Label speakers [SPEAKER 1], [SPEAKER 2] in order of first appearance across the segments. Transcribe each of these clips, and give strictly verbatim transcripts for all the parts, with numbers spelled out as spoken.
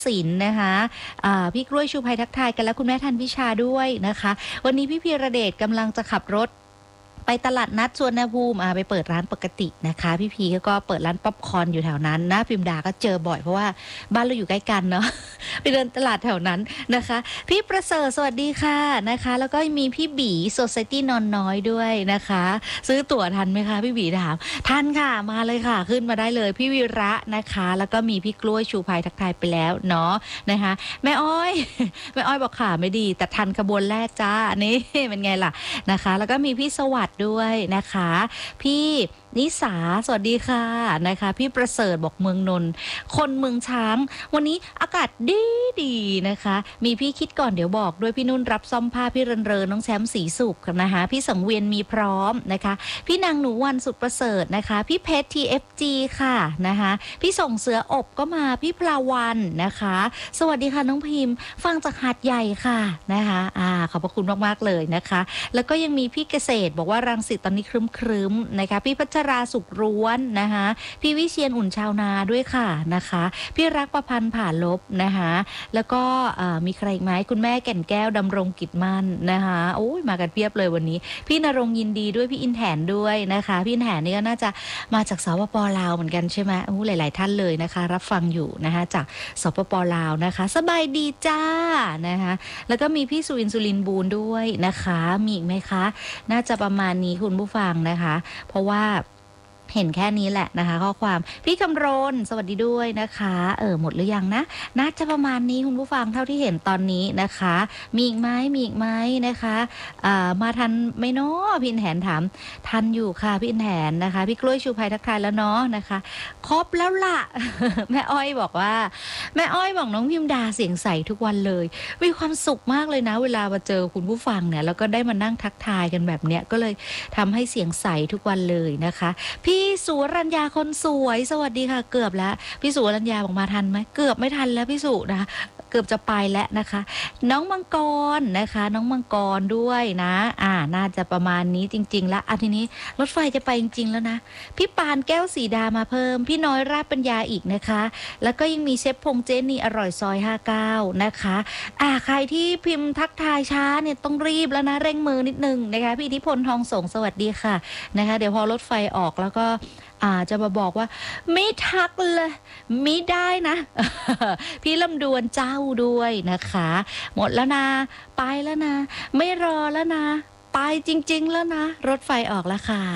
[SPEAKER 1] ศิลป์นะคะพี่กล้วยชูภัยทักทายกันแล้วคุณแม่ทันพิชาด้วยนะคะวันนี้พี่พีระเดชกำลังจะขับรถไปตลาดนัดสวนภูมิไปเปิดร้านปกตินะคะพี่พีก็เปิดร้านป๊อปคอร์นอยู่แถวนั้นนะพิมดาก็เจอบ่อยเพราะว่าบ้านเราอยู่ใกล้กันเนาะไปเดินตลาดแถวนั้นนะคะพี่ประเสริฐสวัสดีค่ะนะคะแล้วก็มีพี่บีโซไซตี้นอนน้อยด้วยนะคะซื้อตั๋วทันไหมคะพี่บีถามทันค่ะมาเลยค่ะขึ้นมาได้เลยพี่วีระนะคะแล้วก็มีพี่กล้วยชูภัยทักทายไปแล้วเนาะนะคะแม่อ้อยแม่อ้อยบอกขาไม่ดีแต่ทันขบวนแรกจ้านี่เป็นไงล่ะนะคะแล้วก็มีพี่สวัสดิ์ด้วยนะคะพี่นิสาสวัสดีค่ะนะคะพี่ประเสริฐบอกเมืองนนท์คนเมืองช้างวันนี้อากาศดีดีนะคะมีพี่คิดก่อนเดี๋ยวบอกด้วยพี่นุ่นรับซ่อมผ้าพี่เรินเรินน้องแชมป์สีสุขนะคะพี่สังเวียนมีพร้อมนะคะพี่นางหนูวันสุดประเสริฐนะคะพี่เพชร ที เอฟ จี ค่ะนะคะพี่ส่งเสืออบก็มาพี่พลาวันนะคะสวัสดีค่ะน้องพิมพ์ฟังจากหาดใหญ่ค่ะนะคะอ่าขอบพระคุณมากๆเลยนะคะแล้วก็ยังมีพี่เกษตรบอกว่ารังสิตตอนนี้ครึ้มๆนะคะพี่พัชราสุขร้วนนะคะพี่วิเชียนอุ่นชาวนาด้วยค่ะนะคะพี่รักประพันธ์ผ่าลบนะคะแล้วก็มีใครอีกไหมคุณแม่แก่นแก้วดำรงกิจมั่นนะคะโอ้ยมากันเพียบเลยวันนี้พี่นรงยินดีด้วยพี่อินแถนด้วยนะคะพี่อินแถนนี่ก็น่าจะมาจากสปปลาวเหมือนกันใช่ไหมโอ้หลายๆท่านเลยนะคะรับฟังอยู่นะคะจากสปปลาวนะคะสบายดีจ้านะคะแล้วก็มีพี่สุวินสุรินบูรณ์ด้วยนะคะมีอีกไหมคะน่าจะประมาณนี้คุณผู้ฟังนะคะเพราะว่าเห็นแค่นี้แหละนะคะข้อความพี่คำรณสวัสดีด้วยนะคะเออหมดหรือยังนะน่าจะประมาณนี้คุณผู้ฟังเท่าที่เห็นตอนนี้นะคะมีอีกไหมมีอีกไหมนะคะอ่ามาทันไหมเนาะพี่อินแหนถามทันอยู่ค่ะพี่อินแหนนะคะพี่กล้วยชูภัยทักทายแล้วเนาะนะคะครบแล้วล่ะ แม่อ้อยบอกว่าแม่อ้อยบอกน้องพิมดาเสียงใสทุกวันเลยมีความสุขมากเลยนะเวลามาเจอคุณผู้ฟังเนี่ยแล้วก็ได้มานั่งทักทายกันแบบเนี้ยก็เลยทำให้เสียงใสทุกวันเลยนะคะพี่พี่สุรัญญาคนสวยสวัสดีค่ะเกือบแล้วพี่สุรัญญาบอกมาทันไหมเกือบไม่ทันแล้วพี่สุนะคะเกือบจะไปแล้วนะคะน้องมังกรนะคะน้องมังกรด้วยนะอ่าน่าจะประมาณนี้จริงๆแล้วอันทีนี้รถไฟจะไปจริงๆแล้วนะพี่ปานแก้วสีดามาเพิ่มพี่น้อยราชปัญญาอีกนะคะแล้วก็ยังมีเชฟพงเจนี่อร่อยซอยห้าสิบเก้านะคะอ่าใครที่พิมพ์ทักทายช้าเนี่ยต้องรีบแล้วนะเร่งมือนิดนึงนะคะพี่อิทธิพลทองสงสวัสดีค่ะนะคะเดี๋ยวพอรถไฟออกแล้วก็อาจะมาบอกว่าไม่ทักเลยไม่ได้นะ พี่ลำดวนเจ้าด้วยนะคะหมดแล้วนะไปแล้วนะไม่รอแล้วนะไปจริงๆแล้วนะรถไฟออกแล้วค่ะ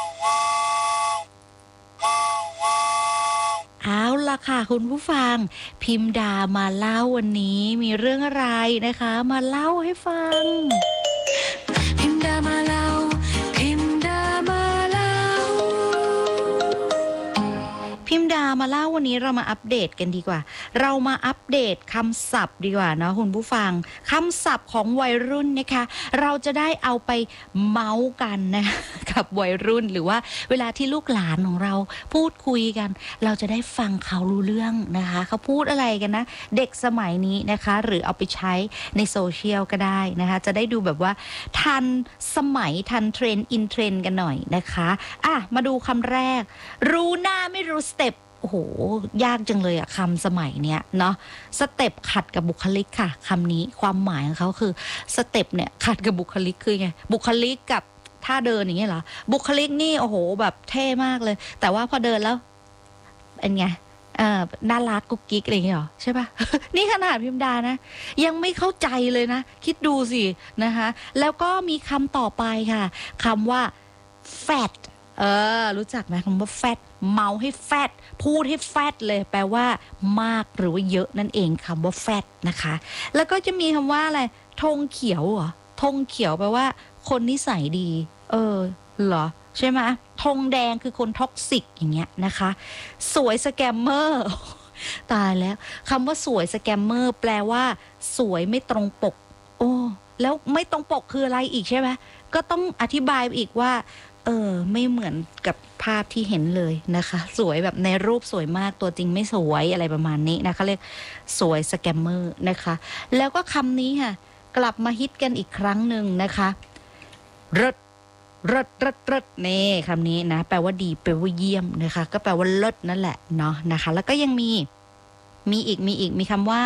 [SPEAKER 1] เอาล่ะค่ะคุณผู้ฟังพิมดามาเล่าวันนี้มีเรื่องอะไรนะคะมาเล่าให้ฟังพิมดามาเล่าพิมดามาเล่าพิมดามาเล่าวันนี้เรามาอัปเดตกันดีกว่าเรามาอัปเดตคำศัพท์ดีกว่าเนาะคุณผู้ฟังคำศัพท์ของวัยรุ่นนะคะเราจะได้เอาไปเมาส์กันนะกับวัยรุ่นหรือว่าเวลาที่ลูกหลานของเราพูดคุยกันเราจะได้ฟังเขารู้เรื่องนะคะเขาพูดอะไรกันนะเด็กสมัยนี้นะคะหรือเอาไปใช้ในโซเชียลก็ได้นะคะจะได้ดูแบบว่าทันสมัยทันเทรนด์อินเทรนด์กันหน่อยนะคะอ่ะมาดูคำแรกรู้หน้าไม่รู้สเต็ปโอ้โหยากจังเลยอะคำสมัยเนี้ยเนาะสเต็ปขัดกับบุคลิกค่ะคำนี้ความหมายของเขาคือสเต็ปเนี่ยขัดกับบุคลิกคือไงบุคลิกกับท่าเดินอย่างเงี้ยเหรอบุคลิกนี่โอ้โหแบบเท่มากเลยแต่ว่าพอเดินแล้วเป็นไงเอ่อน่ารักกุ๊กกิ๊กอะไรอย่างเงี้ยหรอใช่ปะ นี่ขนาดพิมดานะยังไม่เข้าใจเลยนะคิดดูสินะคะแล้วก็มีคำต่อไปค่ะคำว่า fat เออรู้จักไหมคำว่า fat เมาให้ fat พูดให้ fat เลยแปลว่ามากหรือว่าเยอะนั่นเองคำว่า fat นะคะแล้วก็จะมีคำว่าอะไรธงเขียวเหรอธงเขียวแปลว่าคนนิสัยดีเออเหรอใช่ไหมธงแดงคือคนท็อกซิกอย่างเงี้ยนะคะสวยสแกมเมอร์ตายแล้วคำว่าสวยสแกมเมอร์แปลว่าสวยไม่ตรงปกโอ้แล้วไม่ตรงปกคืออะไรอีกใช่ไหมก็ต้องอธิบายอีกว่าเออไม่เหมือนกับภาพที่เห็นเลยนะคะสวยแบบในรูปสวยมากตัวจริงไม่สวยอะไรประมาณนี้นะคะเรียกสวยสแกมเมอร์นะคะแล้วก็คำนี้ค่ะกลับมาฮิตกันอีกครั้งหนึ่งนะคะรสรสรสรสนี่คำนี้นะแปลว่าดีแปลว่าเยี่ยมนะคะก็แปลว่าเลิศนั่นแหละเนาะนะคะแล้วก็ยังมีมีอีกมีอีกมีคำว่า